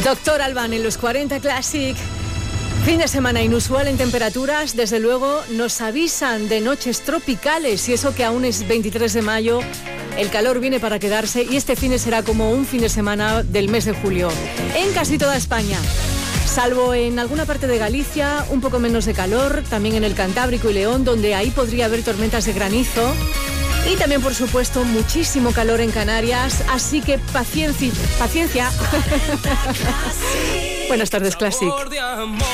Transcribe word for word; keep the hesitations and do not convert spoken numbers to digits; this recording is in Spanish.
Doctor Alban en los cuarenta Classic. Fin de semana inusual en temperaturas. Desde luego nos avisan de noches tropicales, y eso que aún es veintitrés de mayo. El calor viene para quedarse y este fin de será como un fin de semana del mes de julio en casi toda España, salvo en alguna parte de Galicia, un poco menos de calor, también en el Cantábrico y León, donde ahí podría haber tormentas de granizo. Y también, por supuesto, muchísimo calor en Canarias, así que paciencia. paciencia. Buenas tardes, Classic.